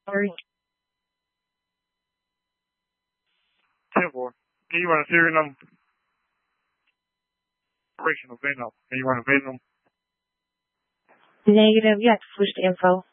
Sorry. 10-4. Can you run a serial number? Operational VIN number. Can you run a VIN number? Negative. You have to switch the info.